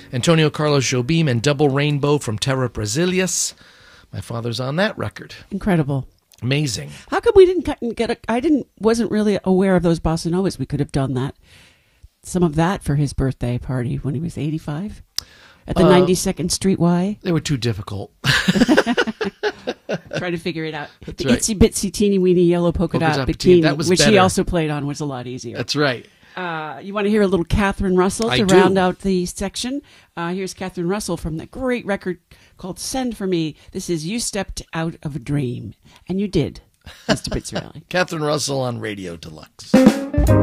Antonio Carlos Jobim and Double Rainbow from Terra Brasilias. My father's on that record. Incredible. Amazing. How come we didn't get wasn't really aware of those bossa novas. We could have done that. Some of that for his birthday party when he was 85 at the 92nd Street Y. They were too difficult. Trying to figure it out. That's the right. Itsy Bitsy Teeny Weeny Yellow Polka Dot Bikini, that was which better. he also played on, was a lot easier. That's right. You want to hear a little Catherine Russell to I do. round out the section? Here's Catherine Russell from the great record called Send For Me. This is You Stepped Out of a Dream. And you did, Mr. Pizzarelli. Catherine Russell on Radio Deluxe.